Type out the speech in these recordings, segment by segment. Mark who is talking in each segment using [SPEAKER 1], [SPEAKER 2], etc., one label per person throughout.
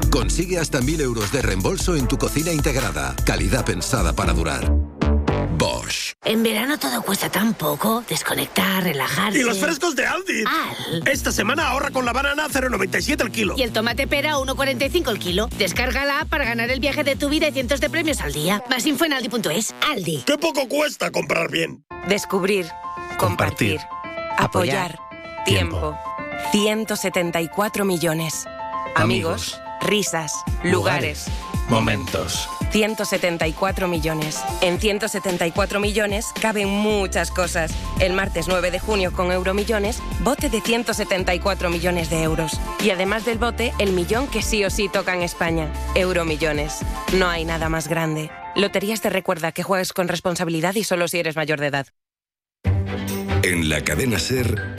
[SPEAKER 1] Consigue hasta 1.000 euros de reembolso en tu cocina integrada. Calidad pensada para durar. Bosch.
[SPEAKER 2] En verano todo cuesta tan poco. Desconectar, relajarse.
[SPEAKER 3] ¡Y los frescos de Aldi! Esta semana ahorra con la banana 0,97 el kilo.
[SPEAKER 2] Y el tomate pera 1,45 el kilo. Descarga la app para ganar el viaje de tu vida y cientos de premios al día. Más info en aldi.es. Aldi.
[SPEAKER 3] ¡Qué poco cuesta comprar bien!
[SPEAKER 4] Descubrir. Compartir. Apoyar. Tiempo. 174 millones. Amigos. Risas. Lugares.
[SPEAKER 5] Momentos.
[SPEAKER 4] 174 millones. En 174 millones caben muchas cosas. El martes 9 de junio con Euromillones, bote de 174 millones de euros. Y además del bote, el millón que sí o sí toca en España. Euromillones. No hay nada más grande. Loterías te recuerda que juegues con responsabilidad y solo si eres mayor de edad.
[SPEAKER 1] En la cadena SER,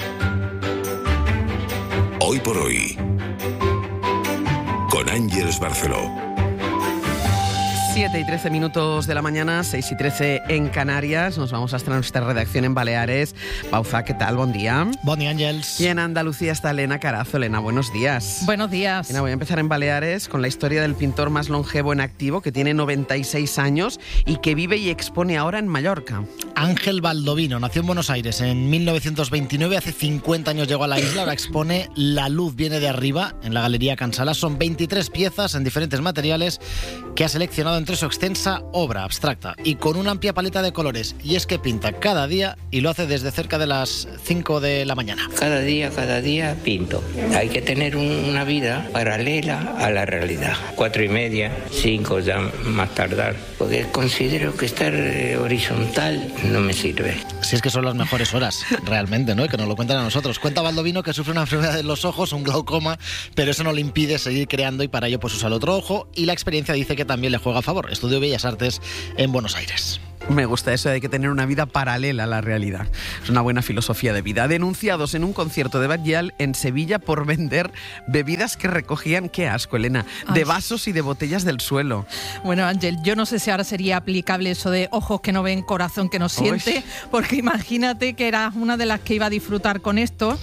[SPEAKER 1] Hoy por Hoy, con Ángeles Barceló.
[SPEAKER 6] 7:13 de la mañana, 6:13 en Canarias. Nos vamos hasta nuestra redacción en Baleares. Pauza, ¿qué tal? Buen día.
[SPEAKER 7] Buen día, Ángels.
[SPEAKER 6] Y en Andalucía está Elena Carazo. Elena, buenos días.
[SPEAKER 8] Buenos días.
[SPEAKER 6] Elena, voy a empezar en Baleares con la historia del pintor más longevo en activo, que tiene 96 años y que vive y expone ahora en Mallorca.
[SPEAKER 7] Ángel Baldovino nació en Buenos Aires en 1929. Hace 50 años llegó a la isla. Ahora expone La luz viene de arriba en la Galería Cansala. Son 23 piezas en diferentes materiales que ha seleccionado entre su extensa obra abstracta y con una amplia paleta de colores. Y es que pinta cada día y lo hace desde cerca de las 5 de la mañana.
[SPEAKER 9] Cada día pinto. Hay que tener una vida paralela a la realidad. 4:30, 5 ya más tardar. Porque considero que estar horizontal no me sirve.
[SPEAKER 7] Si es que son las mejores horas, realmente, ¿no? Y que nos lo cuentan a nosotros. Cuenta Baldovino que sufre una enfermedad de los ojos, un glaucoma, pero eso no le impide seguir creando y para ello pues usa el otro ojo, y la experiencia dice que también le juega a favor. Estudió Bellas Artes en Buenos Aires.
[SPEAKER 6] Me gusta eso de que tener una vida paralela a la realidad. Es una buena filosofía de vida. Denunciados en un concierto de Batllal en Sevilla por vender bebidas que recogían, qué asco, Elena, de vasos y de botellas del suelo.
[SPEAKER 8] Bueno, Ángel, yo no sé si ahora sería aplicable eso de ojos que no ven, corazón que no siente, porque imagínate que eras una de las que iba a disfrutar con esto.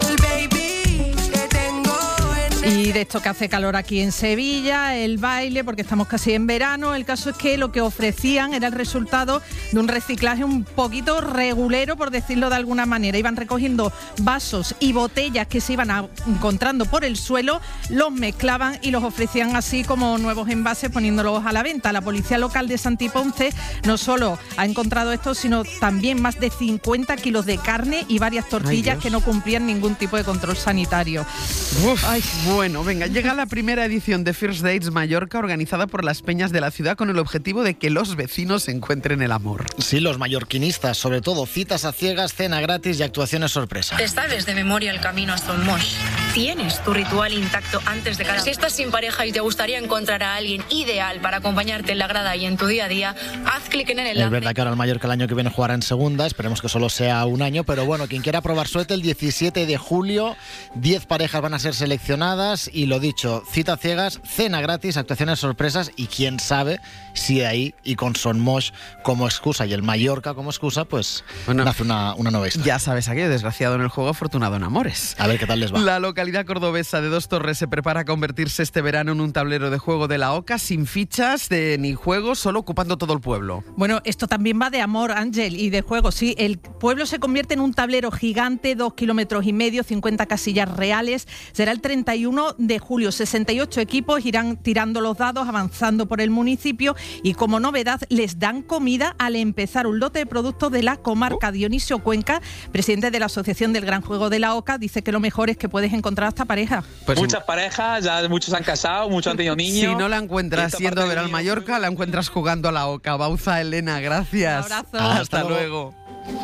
[SPEAKER 8] Y de esto que hace calor aquí en Sevilla, el baile, porque estamos casi en verano. El caso es que lo que ofrecían era el resultado de un reciclaje un poquito regulero, por decirlo de alguna manera. Iban recogiendo vasos y botellas que se iban encontrando por el suelo, los mezclaban y los ofrecían así como nuevos envases, poniéndolos a la venta. La policía local de Santiponce no solo ha encontrado esto, sino también más de 50 kilos de carne y varias tortillas que no cumplían ningún tipo de control sanitario.
[SPEAKER 6] Bueno, venga, llega la primera edición de First Dates Mallorca, organizada por las peñas de la ciudad con el objetivo de que los vecinos encuentren el amor.
[SPEAKER 7] Sí, los mallorquinistas, sobre todo citas a ciegas, cena gratis y actuaciones sorpresa.
[SPEAKER 10] Te sabes de memoria el camino hasta un mosh. Tienes tu ritual intacto antes de cada... Si estás sin pareja y te gustaría encontrar a alguien ideal para acompañarte en la grada y en tu día a día, haz clic en el enlace.
[SPEAKER 7] Es verdad que ahora el Mallorca el año que viene jugará en segunda, esperemos que solo sea un año, pero bueno, quien quiera probar suerte, el 17 de julio, 10 parejas van a ser seleccionadas y lo dicho, cita ciegas, cena gratis, actuaciones sorpresas y quién sabe si de ahí y con Son Mosh como excusa y el Mallorca como excusa, pues nace una nueva historia.
[SPEAKER 6] Ya sabes aquello, desgraciado en el juego, afortunado en amores.
[SPEAKER 7] A ver qué tal les va.
[SPEAKER 6] La localidad cordobesa de Dos Torres se prepara a convertirse este verano en un tablero de juego de la OCA sin fichas ni juegos, solo ocupando todo el pueblo.
[SPEAKER 8] Bueno, esto también va de amor, Ángel, y de juego, sí. El pueblo se convierte en un tablero gigante, 2,5 kilómetros, 50 casillas reales. Será el 31 de julio. 68 equipos irán tirando los dados, avanzando por el municipio y como novedad les dan comida al empezar. Un lote de productos de la comarca. Dionisio Cuenca, presidente de la Asociación del Gran Juego de la OCA, dice que lo mejor es que puedes encontrar hasta pareja.
[SPEAKER 11] Pues muchas parejas, ya muchos se han casado, muchos han tenido niños.
[SPEAKER 6] Si no la encuentras yendo a ver al Mallorca, la encuentras jugando a la OCA. Bauza, Elena, gracias.
[SPEAKER 8] Un abrazo.
[SPEAKER 6] Hasta luego.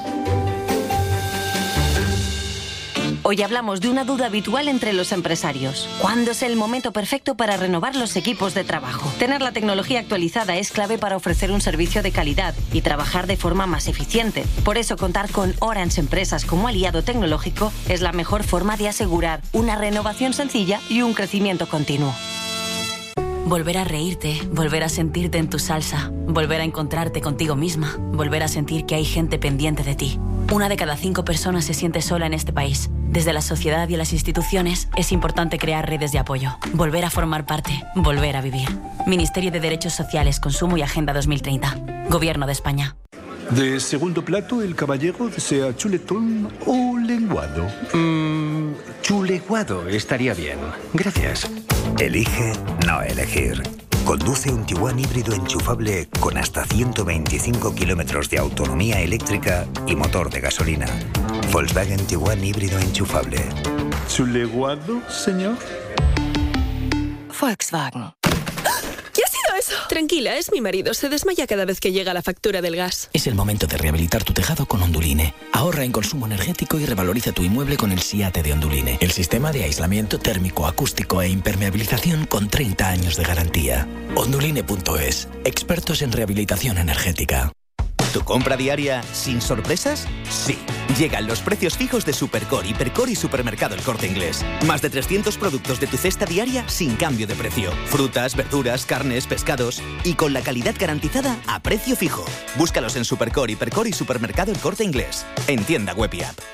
[SPEAKER 12] Hoy hablamos de una duda habitual entre los empresarios. ¿Cuándo es el momento perfecto para renovar los equipos de trabajo? Tener la tecnología actualizada es clave para ofrecer un servicio de calidad y trabajar de forma más eficiente. Por eso, contar con Orange Empresas como aliado tecnológico es la mejor forma de asegurar una renovación sencilla y un crecimiento continuo.
[SPEAKER 13] Volver a reírte, volver a sentirte en tu salsa, volver a encontrarte contigo misma, volver a sentir que hay gente pendiente de ti. 1 de cada 5 personas se siente sola en este país. Desde la sociedad y las instituciones es importante crear redes de apoyo, volver a formar parte, volver a vivir. Ministerio de Derechos Sociales, Consumo y Agenda 2030. Gobierno de España.
[SPEAKER 5] De segundo plato, el caballero desea chuletón o lenguado.
[SPEAKER 14] Chuleguado estaría bien. Gracias.
[SPEAKER 15] Elige no elegir. Conduce un Tiguan híbrido enchufable con hasta 125 kilómetros de autonomía eléctrica y motor de gasolina. Volkswagen Tiguan híbrido enchufable.
[SPEAKER 5] ¿Chuleguado, señor?
[SPEAKER 16] Volkswagen. ¿Qué ha sido eso? Tranquila, es mi marido. Se desmaya cada vez que llega la factura del gas.
[SPEAKER 17] Es el momento de rehabilitar tu tejado con Onduline. Ahorra en consumo energético y revaloriza tu inmueble con el SIATE de Onduline. El sistema de aislamiento térmico, acústico e impermeabilización con 30 años de garantía. Onduline.es. Expertos en rehabilitación energética.
[SPEAKER 18] ¿Tu compra diaria sin sorpresas? Sí. Llegan los precios fijos de Supercore, Hipercore y Supermercado El Corte Inglés. Más de 300 productos de tu cesta diaria sin cambio de precio. Frutas, verduras, carnes, pescados y con la calidad garantizada a precio fijo. Búscalos en Supercore, Hipercore y Supermercado El Corte Inglés. En tienda web y app.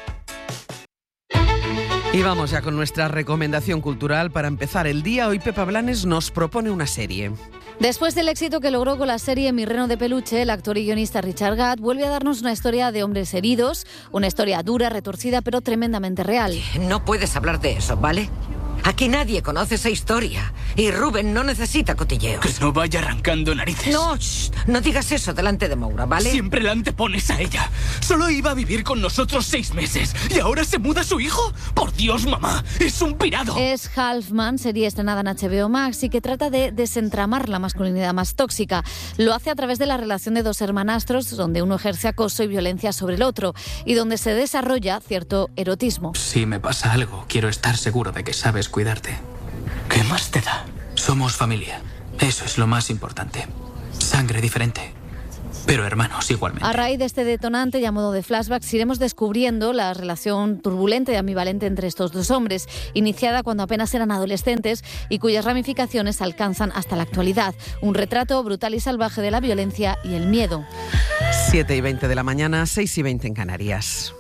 [SPEAKER 6] Y vamos ya con nuestra recomendación cultural para empezar el día. Hoy Pepa Blanes nos propone una serie.
[SPEAKER 19] Después del éxito que logró con la serie Mi reno de peluche, el actor y guionista Richard Gadd vuelve a darnos una historia de hombres heridos, una historia dura, retorcida, pero tremendamente real.
[SPEAKER 20] No puedes hablar de eso, ¿vale? Aquí nadie conoce esa historia y Rubén no necesita cotilleos.
[SPEAKER 21] Que no vaya arrancando narices.
[SPEAKER 20] No, no digas eso delante de Moura, ¿vale?
[SPEAKER 21] Siempre la antepones a ella. Solo iba a vivir con nosotros 6 meses y ahora se muda su hijo. Por Dios, mamá, es un pirado.
[SPEAKER 19] Es Halfman, serie estrenada en HBO Max y que trata de desentramar la masculinidad más tóxica. Lo hace a través de la relación de 2 hermanastros donde uno ejerce acoso y violencia sobre el otro y donde se desarrolla cierto erotismo.
[SPEAKER 21] Si me pasa algo, quiero estar seguro de que sabes cuidarte. ¿Qué más te da? Somos familia. Eso es lo más importante. Sangre diferente, pero hermanos igualmente.
[SPEAKER 19] A raíz de este detonante y a modo de flashbacks iremos descubriendo la relación turbulenta y ambivalente entre estos 2 hombres, iniciada cuando apenas eran adolescentes y cuyas ramificaciones alcanzan hasta la actualidad. Un retrato brutal y salvaje de la violencia y el miedo.
[SPEAKER 6] 7:20 de la mañana, 6:20 en Canarias.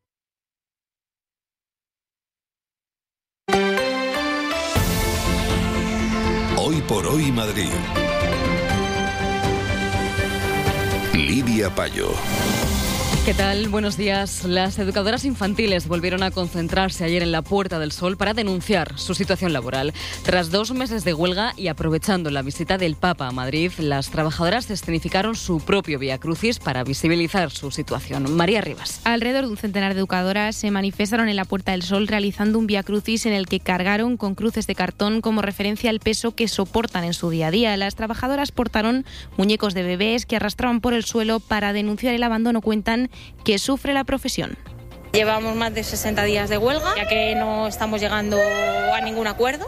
[SPEAKER 1] Hoy por hoy Madrid. Lidia Payo.
[SPEAKER 22] ¿Qué tal? Buenos días. Las educadoras infantiles volvieron a concentrarse ayer en la Puerta del Sol para denunciar su situación laboral. Tras 2 meses de huelga y aprovechando la visita del Papa a Madrid, las trabajadoras escenificaron su propio Vía Crucis para visibilizar su situación. María Rivas.
[SPEAKER 23] Alrededor de un centenar de educadoras se manifestaron en la Puerta del Sol realizando un Vía Crucis en el que cargaron con cruces de cartón como referencia al peso que soportan en su día a día. Las trabajadoras portaron muñecos de bebés que arrastraban por el suelo para denunciar el abandono. Cuentan que sufre la profesión.
[SPEAKER 24] Llevamos más de 60 días de huelga, ya que no estamos llegando a ningún acuerdo.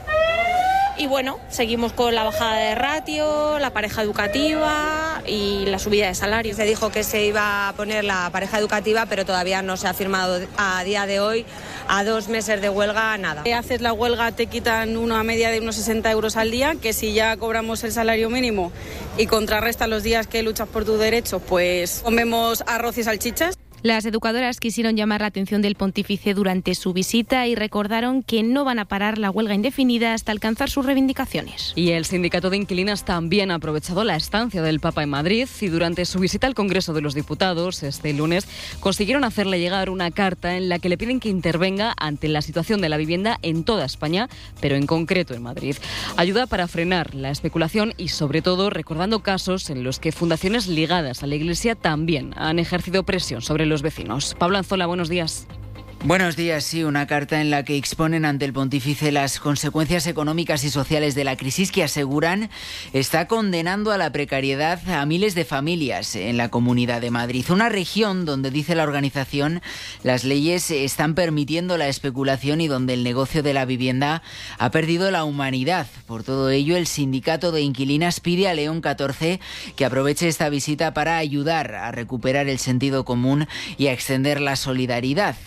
[SPEAKER 24] Y bueno, seguimos con la bajada de ratio, la pareja educativa y la subida de salarios.
[SPEAKER 25] Se dijo que se iba a poner la pareja educativa, pero todavía no se ha firmado a día de hoy. A 2 meses de huelga, nada.
[SPEAKER 24] Haces la huelga, te quitan una media de unos 60 euros al día, que si ya cobramos el salario mínimo y contrarresta los días que luchas por tus derechos, pues comemos arroz y salchichas.
[SPEAKER 23] Las educadoras quisieron llamar la atención del pontífice durante su visita y recordaron que no van a parar la huelga indefinida hasta alcanzar sus reivindicaciones.
[SPEAKER 22] Y el sindicato de inquilinas también ha aprovechado la estancia del Papa en Madrid y durante su visita al Congreso de los Diputados este lunes consiguieron hacerle llegar una carta en la que le piden que intervenga ante la situación de la vivienda en toda España, pero en concreto en Madrid. Ayuda para frenar la especulación y sobre todo recordando casos en los que fundaciones ligadas a la Iglesia también han ejercido presión sobre los vecinos. Pablo Anzola, buenos días.
[SPEAKER 26] Buenos días, sí, una carta en la que exponen ante el pontífice las consecuencias económicas y sociales de la crisis que aseguran está condenando a la precariedad a miles de familias en la Comunidad de Madrid. Una región donde, dice la organización, las leyes están permitiendo la especulación y donde el negocio de la vivienda ha perdido la humanidad. Por todo ello, el sindicato de inquilinas pide a León XIV que aproveche esta visita para ayudar a recuperar el sentido común y a extender la solidaridad. Alicia de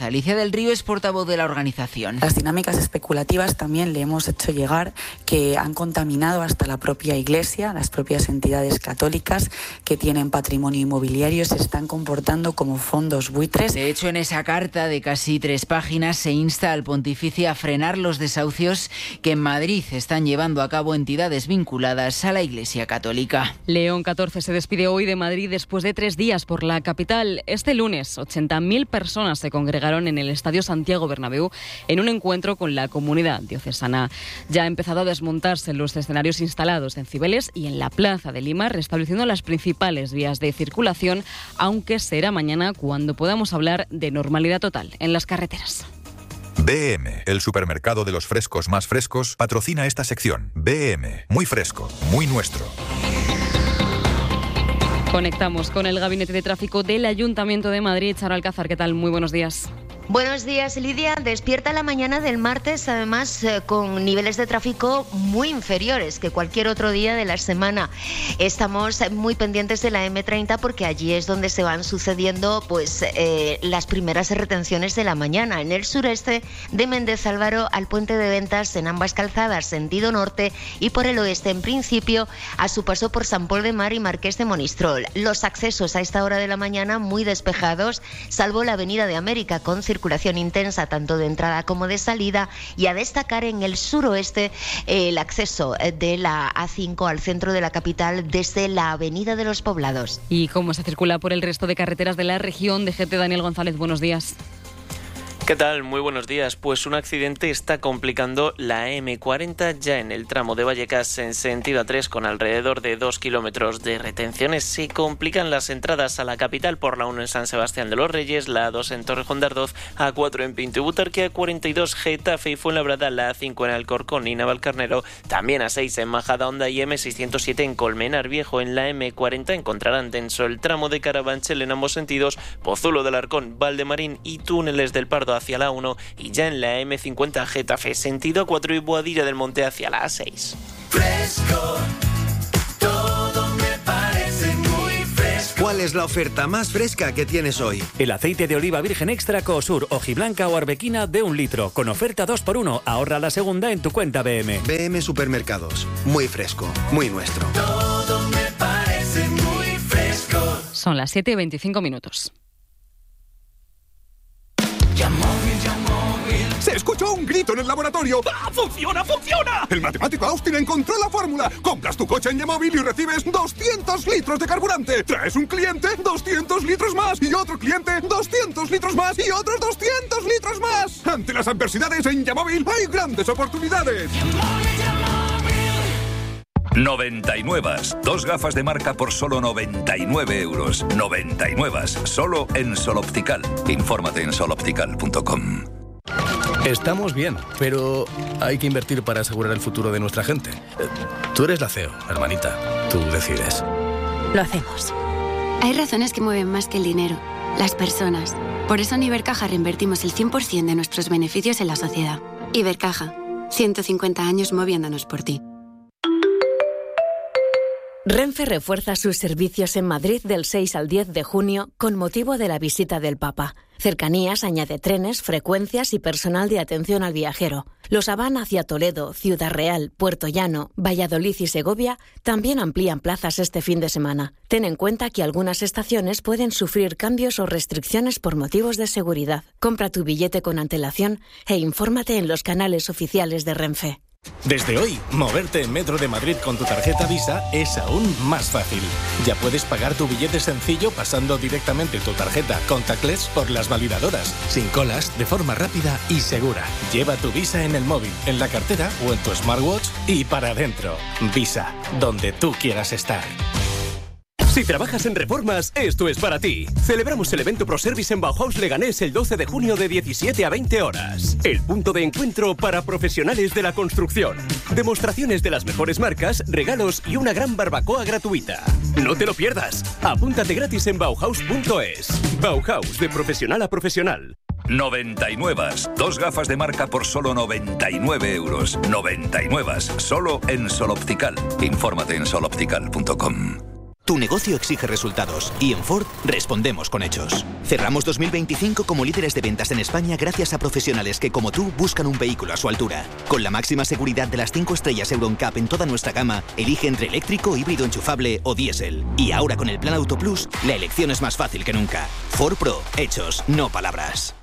[SPEAKER 26] del Río es portavoz de la organización.
[SPEAKER 2] Las dinámicas especulativas también le hemos hecho llegar que han contaminado hasta la propia Iglesia, las propias entidades católicas que tienen patrimonio inmobiliario se están comportando como fondos buitres.
[SPEAKER 26] De hecho, en esa carta de casi 3 páginas se insta al pontífice a frenar los desahucios que en Madrid están llevando a cabo entidades vinculadas a la Iglesia católica.
[SPEAKER 22] León XIV se despide hoy de Madrid después de 3 días por la capital. Este lunes, 80.000 personas se congregaron en el Estadio Santiago Bernabéu en un encuentro con la comunidad diocesana. Ya ha empezado a desmontarse los escenarios instalados en Cibeles y en la Plaza de Lima, restableciendo las principales vías de circulación, aunque será mañana cuando podamos hablar de normalidad total en las carreteras.
[SPEAKER 3] BM, el supermercado de los frescos más frescos, patrocina esta sección. BM, muy fresco, muy nuestro.
[SPEAKER 22] Conectamos con el Gabinete de Tráfico del Ayuntamiento de Madrid. Charo Alcázar, ¿qué tal? Muy buenos días.
[SPEAKER 4] Buenos días, Lidia. Despierta la mañana del martes, además con niveles de tráfico muy inferiores que cualquier otro día de la semana. Estamos muy pendientes de la M30 porque allí es donde se van sucediendo las primeras retenciones de la mañana. En el sureste, de Méndez Álvaro al Puente de Ventas, en ambas calzadas, sentido norte, y por el oeste, en principio, a su paso por San Pol de Mar y Marqués de Monistrol. Los accesos a esta hora de la mañana muy despejados, salvo la Avenida de América, con circulación intensa tanto de entrada como de salida, y a destacar en el suroeste el acceso de la A5 al centro de la capital desde la Avenida de los Poblados.
[SPEAKER 22] ¿Y cómo se circula por el resto de carreteras de la región? DGT Daniel González, buenos días.
[SPEAKER 7] ¿Qué tal? Muy buenos días. Pues un accidente está complicando la M40 ya en el tramo de Vallecas en sentido A3 con alrededor de 2 kilómetros de retenciones. Se complican las entradas a la capital por la 1 en San Sebastián de los Reyes, la 2 en Torrejón de Ardoz, A4 en Pinto y Butarque, A42 Getafe y Fuenlabrada, la A5 en Alcorcón y Navalcarnero, también A6 en Majadahonda y M607 en Colmenar Viejo. En la M40 encontrarán denso el tramo de Carabanchel en ambos sentidos, Pozuelo del Arcón, Valdemarín y túneles del Pardo hacia la 1, y ya en la M50 Getafe sentido A4 y Boadilla del Monte hacia la A6.
[SPEAKER 9] Fresco, todo me parece muy fresco.
[SPEAKER 10] ¿Cuál es la oferta más fresca que tienes hoy?
[SPEAKER 27] El aceite de oliva virgen extra Cosur, hojiblanca o arbequina de 1 litro, con oferta 2x1. Ahorra la segunda en tu cuenta BM.
[SPEAKER 10] BM Supermercados, muy fresco, muy nuestro.
[SPEAKER 9] Todo me parece muy fresco.
[SPEAKER 22] Son las 7:25 minutos.
[SPEAKER 28] Se escuchó un grito en el laboratorio. ¡Ah, funciona, funciona! El matemático Austin encontró la fórmula. Compras tu coche en Yamóvil y recibes 200 litros de carburante. Traes un cliente, 200 litros más. Y otro cliente, 200 litros más. Y otros 200 litros más. Ante las adversidades en Yamóvil hay grandes oportunidades.
[SPEAKER 3] 99. 2 gafas de marca por solo 99 euros. 99. Solo en Sol Optical. Infórmate en soloptical.com.
[SPEAKER 29] Estamos bien, pero hay que invertir para asegurar el futuro de nuestra gente. Tú eres la CEO, hermanita. Tú decides.
[SPEAKER 30] Lo hacemos. Hay razones que mueven más que el dinero. Las personas. Por eso en Ibercaja reinvertimos el 100% de nuestros beneficios en la sociedad. Ibercaja. 150 años moviéndonos por ti.
[SPEAKER 31] Renfe refuerza sus servicios en Madrid del 6 al 10 de junio con motivo de la visita del Papa. Cercanías añade trenes, frecuencias y personal de atención al viajero. Los Habana hacia Toledo, Ciudad Real, Puerto Llano, Valladolid y Segovia también amplían plazas este fin de semana. Ten en cuenta que algunas estaciones pueden sufrir cambios o restricciones por motivos de seguridad. Compra tu billete con antelación e infórmate en los canales oficiales de Renfe.
[SPEAKER 29] Desde hoy, moverte en Metro de Madrid con tu tarjeta Visa es aún más fácil. Ya puedes pagar tu billete sencillo pasando directamente tu tarjeta contactless por las validadoras, sin colas, de forma rápida y segura. Lleva tu Visa en el móvil, en la cartera o en tu smartwatch y para adentro. Visa, donde tú quieras estar.
[SPEAKER 32] Si trabajas en reformas, esto es para ti. Celebramos el evento ProService en Bauhaus Leganés el 12 de junio de 17 a 20 horas. El punto de encuentro para profesionales de la construcción. Demostraciones de las mejores marcas, regalos y una gran barbacoa gratuita. No te lo pierdas. Apúntate gratis en Bauhaus.es. Bauhaus, de profesional a profesional.
[SPEAKER 3] 99. 2 gafas de marca por solo 99 euros. 99. Solo en Sol Optical. Infórmate en soloptical.com.
[SPEAKER 5] Tu negocio exige resultados y en Ford respondemos con hechos. Cerramos 2025 como líderes de ventas en España gracias a profesionales que, como tú, buscan un vehículo a su altura. Con la máxima seguridad de las 5 estrellas Euro NCAP en toda nuestra gama, elige entre eléctrico, híbrido enchufable o diésel. Y ahora con el Plan Auto Plus, la elección es más fácil que nunca. Ford Pro, hechos, no palabras.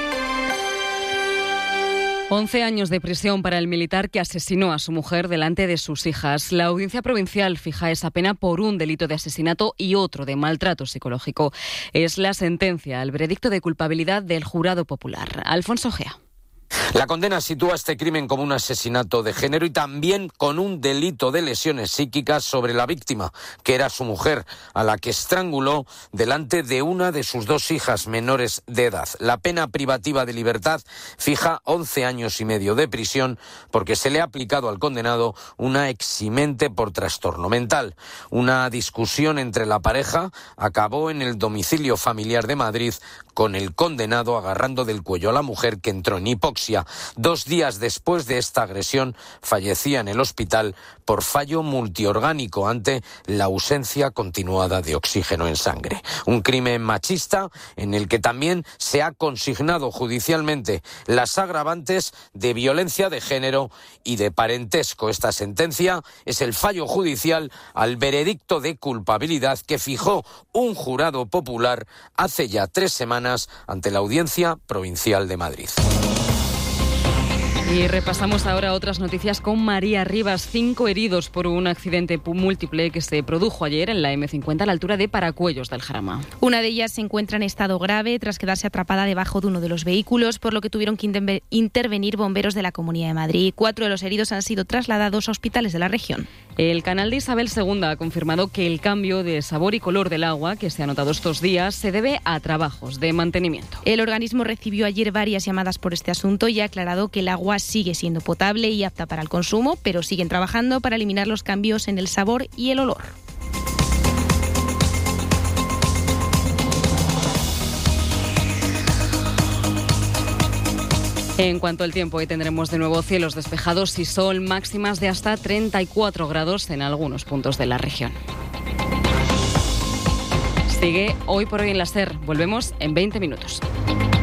[SPEAKER 22] 11 años de prisión para el militar que asesinó a su mujer delante de sus hijas. La Audiencia Provincial fija esa pena por un delito de asesinato y otro de maltrato psicológico. Es la sentencia, el veredicto de culpabilidad del jurado popular. Alfonso Gea.
[SPEAKER 8] La condena sitúa este crimen como un asesinato de género y también con un delito de lesiones psíquicas sobre la víctima, que era su mujer, a la que estranguló delante de una de sus 2 hijas menores de edad. La pena privativa de libertad fija 11 años y medio de prisión porque se le ha aplicado al condenado una eximente por trastorno mental. Una discusión entre la pareja acabó en el domicilio familiar de Madrid con el condenado agarrando del cuello a la mujer, que entró en hipoxia. 2 días después de esta agresión fallecía en el hospital por fallo multiorgánico ante la ausencia continuada de oxígeno en sangre. Un crimen machista en el que también se ha consignado judicialmente las agravantes de violencia de género y de parentesco. Esta sentencia es el fallo judicial al veredicto de culpabilidad que fijó un jurado popular hace ya 3 semanas ante la Audiencia Provincial de Madrid.
[SPEAKER 22] Y repasamos ahora otras noticias con María Rivas. 5 heridos por un accidente múltiple que se produjo ayer en la M50 a la altura de Paracuellos del Jarama.
[SPEAKER 23] Una de ellas se encuentra en estado grave tras quedarse atrapada debajo de uno de los vehículos, por lo que tuvieron que intervenir bomberos de la Comunidad de Madrid. 4 de los heridos han sido trasladados a hospitales de la región.
[SPEAKER 22] El canal de Isabel II ha confirmado que el cambio de sabor y color del agua que se ha notado estos días se debe a trabajos de mantenimiento.
[SPEAKER 23] El organismo recibió ayer varias llamadas por este asunto y ha aclarado que el agua sigue siendo potable y apta para el consumo, pero siguen trabajando para eliminar los cambios en el sabor y el olor.
[SPEAKER 22] En cuanto al tiempo, hoy tendremos de nuevo cielos despejados y sol, máximas de hasta 34 grados en algunos puntos de la región. Sigue Hoy por Hoy en la SER. Volvemos en 20 minutos.